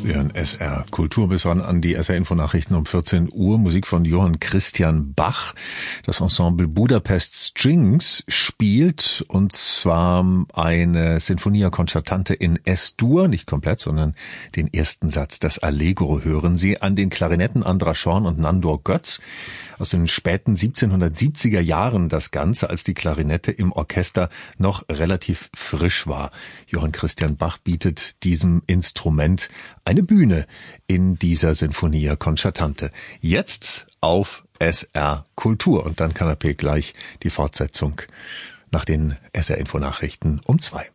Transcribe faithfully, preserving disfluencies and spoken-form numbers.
Sie hören S R Kultur bis ran an die S R Infonachrichten um vierzehn Uhr. Musik von Johann Christian Bach. Das Ensemble Budapest Strings spielt, und zwar eine Sinfonia Concertante in Es-Dur, nicht komplett, sondern den ersten Satz, das Allegro, hören Sie. An den Klarinetten Andras Schorn und Nandor Götz. Aus den späten siebzehnhundertsiebziger Jahren das Ganze, als die Klarinette im Orchester noch relativ frisch war. Johann Christian Bach bietet diesem Instrument eine Bühne in dieser Sinfonia Concertante. Jetzt auf S R Kultur, und dann Kanapé gleich die Fortsetzung nach den S R Infonachrichten um zwei.